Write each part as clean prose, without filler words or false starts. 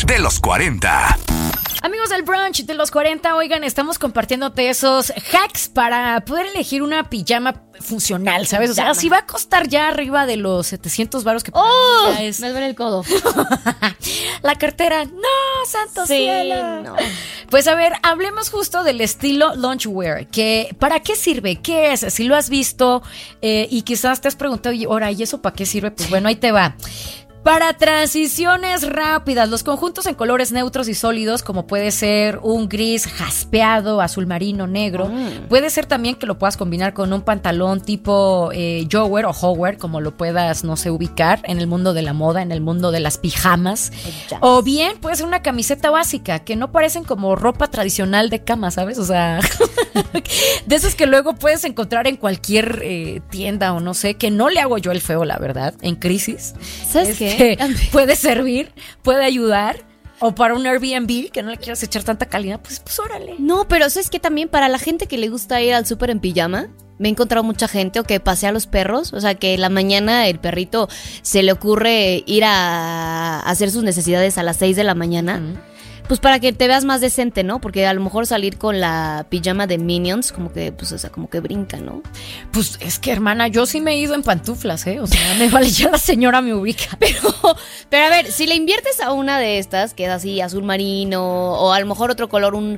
brunch de los 40. Amigos del brunch de los 40, oigan, estamos compartiéndote esos hacks para poder elegir una pijama funcional, ¿sabes? O sea, si va a costar ya arriba de los 700 varos que me duele el codo. La cartera, no, santo cielo. No. Pues a ver, hablemos justo del estilo loungewear, que ¿para qué sirve? ¿Qué es? Si lo has visto y quizás te has preguntado, y ahora, ¿y eso para qué sirve? Pues bueno, ahí te va. Para transiciones rápidas, los conjuntos en colores neutros y sólidos, como puede ser un gris jaspeado, azul marino, negro. Puede ser también que lo puedas combinar con un pantalón tipo jogger o hover, como lo puedas, no sé, ubicar en el mundo de la moda, en el mundo de las pijamas. O bien puede ser una camiseta básica, que no parecen como ropa tradicional de cama, ¿sabes? O sea, de esas que luego puedes encontrar en cualquier tienda o no sé, que no le hago yo el feo, la verdad, en crisis. ¿Sabes qué? Puede servir, puede ayudar. O para un Airbnb, que no le quieras echar tanta calidad, pues órale. No, pero ¿sabes qué? También para la gente que le gusta ir al súper en pijama, me he encontrado mucha gente, o que pasea a los perros, o sea, que en la mañana el perrito se le ocurre ir a hacer sus necesidades a las 6 de la mañana. Pues para que te veas más decente, ¿no? Porque a lo mejor salir con la pijama de Minions, como que, pues, o sea, como que brinca, ¿no? Pues es que, hermana, yo sí me he ido en pantuflas, ¿eh? O sea, me vale, ya la señora me ubica. Pero a ver, si le inviertes a una de estas, que es así, azul marino, o a lo mejor otro color, un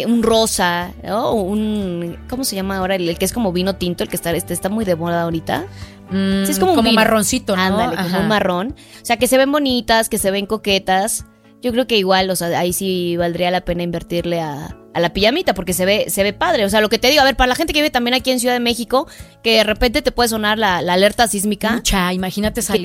rosa, ¿no? ¿Cómo se llama ahora? El que es como vino tinto, el que está muy de moda ahorita. Sí, es como un marroncito, ¿no? Ándale, como un marrón. O sea, que se ven bonitas, que se ven coquetas. Yo creo que igual, o sea, ahí sí valdría la pena invertirle a la pijamita, porque se ve padre. O sea, lo que te digo, a ver, para la gente que vive también aquí en Ciudad de México, que de repente te puede sonar la alerta sísmica. Mucha, imagínate salir. Que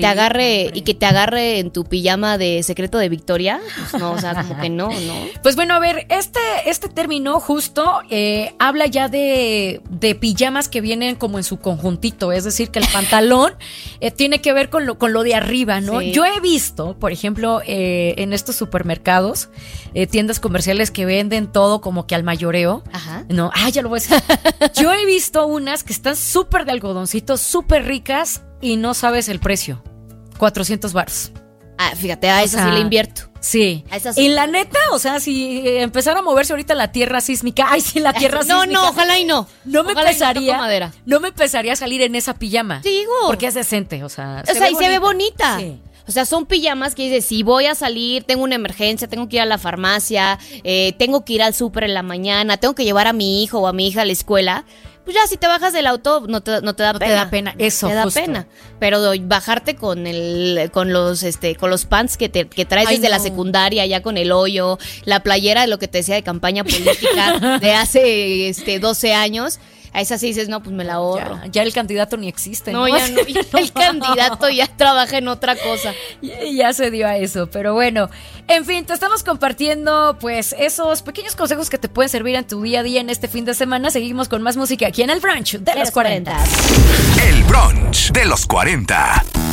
te agarre en tu pijama de Secreto de Victoria. Pues no, o sea, como que no. Pues bueno, a ver, este término justo habla ya de pijamas que vienen como en su conjuntito. Es decir, que el pantalón tiene que ver con lo de arriba, ¿no? Sí. Yo he visto, por ejemplo, en estos supermercados, tiendas comerciales que venden todo como que al mayoreo. Ajá. No, ya lo voy a decir. Yo he visto unas que están súper de algodoncito, súper ricas y no sabes el precio. 400 baros. Ah, fíjate, a esa sí le invierto. Sí. A esa sí. Y la neta, o sea, si empezara a moverse ahorita la tierra sísmica, la tierra sísmica. No, ojalá y no. No me Ojalá pesaría. No me pesaría salir en esa pijama. Digo. Porque es decente, o sea. Se ve bonita. Sí. O sea, son pijamas que dices, si voy a salir, tengo una emergencia, tengo que ir a la farmacia, tengo que ir al súper en la mañana, tengo que llevar a mi hijo o a mi hija a la escuela. Pues ya, si te bajas del auto, no te da pena. Te da pena, eso, te da justo. pena. Pero bajarte con los pants que traes desde la secundaria, ya con el hoyo, la playera de lo que te decía de campaña política de hace 12 años. A esa sí dices, no, pues me la ahorro. Ya el candidato ni existe. No, ya no. El candidato ya trabaja en otra cosa. Ya se dio a eso, pero bueno. En fin, te estamos compartiendo pues esos pequeños consejos que te pueden servir en tu día a día en este fin de semana. Seguimos con más música aquí en el brunch de los 40. El brunch de los 40.